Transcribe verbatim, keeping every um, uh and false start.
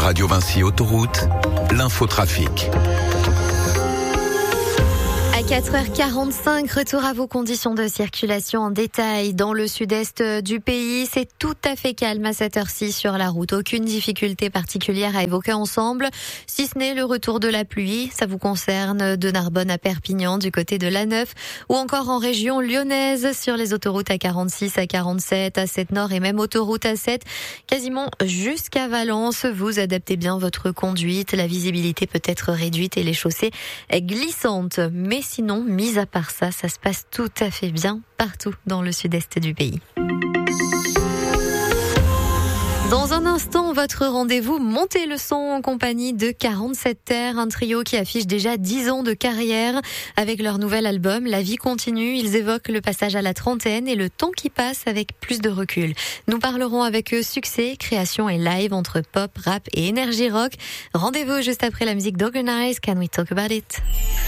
Radio Vinci Autoroute, l'infotrafic. À quatre heures quarante-cinq, retour à vos conditions de circulation en détail. Dans le sud-est du pays, c'est tout à fait calme à cette heure-ci sur la route. Aucune difficulté particulière à évoquer ensemble, si ce n'est le retour de la pluie. Ça vous concerne de Narbonne à Perpignan, du côté de l'A neuf, ou encore en région lyonnaise, sur les autoroutes A quarante-six, A quarante-sept, A sept Nord et même autoroute A sept, quasiment jusqu'à Valence. Vous adaptez bien votre conduite. La visibilité peut être réduite et les chaussées glissantes. Mais sinon, mis à part ça, ça se passe tout à fait bien partout dans le sud-est du pays. Dans un instant, votre rendez-vous Montez le son en compagnie de quarante-sept Terre, un trio qui affiche déjà dix ans de carrière. Avec leur nouvel album, La vie continue, ils évoquent le passage à la trentaine et le temps qui passe avec plus de recul. Nous parlerons avec eux succès, création et live entre pop, rap et énergie rock. Rendez-vous juste après la musique d'Organize, Can We Talk About It?